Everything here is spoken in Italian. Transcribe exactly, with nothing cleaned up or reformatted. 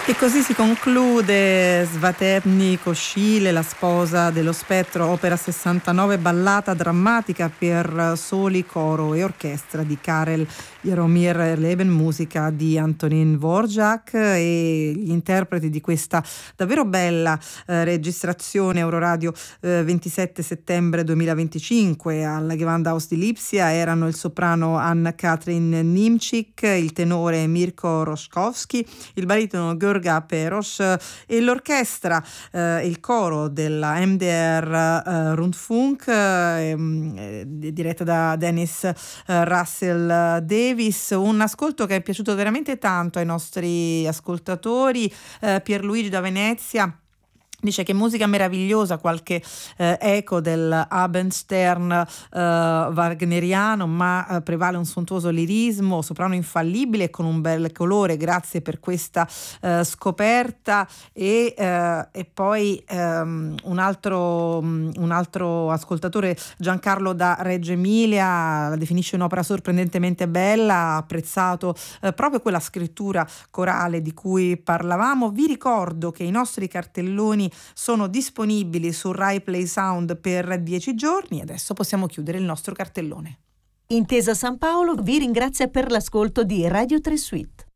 E così si conclude Svateb'nik Oscile, la sposa dello spettro, opera sessantanove, ballata drammatica per soli, coro e orchestra di Karel Jaromír Leben, musica di Antonín Dvořák, e gli interpreti di questa davvero bella eh, registrazione Euroradio eh, ventisette settembre duemilaventicinque al Gewandhaus di Lipsia erano il soprano Anne-Katrin Nimčík, il tenore Mirko Roškovský, il baritono György Peros e l'orchestra, eh, il coro della M D R eh, Rundfunk, eh, diretta da Dennis eh, Russell Davis. Un ascolto che è piaciuto veramente tanto ai nostri ascoltatori. eh, Pierluigi da Venezia dice che musica meravigliosa, qualche eh, eco del Abendstern eh, wagneriano, ma eh, prevale un sontuoso lirismo, soprano infallibile con un bel colore. Grazie per questa eh, scoperta. E, eh, e poi ehm, un altro un altro ascoltatore, Giancarlo da Reggio Emilia, la definisce un'opera sorprendentemente bella, ha apprezzato eh, proprio quella scrittura corale di cui parlavamo. Vi ricordo che i nostri cartelloni sono disponibili su Rai Play Sound per dieci giorni. Adesso possiamo chiudere il nostro cartellone. Intesa San Paolo vi ringrazia per l'ascolto di Radio tre Suite.